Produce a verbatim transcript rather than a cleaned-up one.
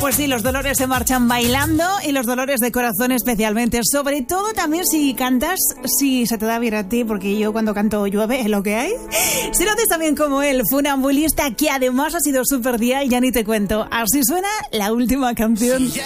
Pues sí, los dolores se marchan bailando y los dolores de corazón especialmente. Sobre todo también si cantas, si se te da bien a ti, porque yo cuando canto llueve, es lo que hay. Si lo haces también como él, funambulista, que además ha sido súper día y ya ni te cuento. Así suena la última canción. Si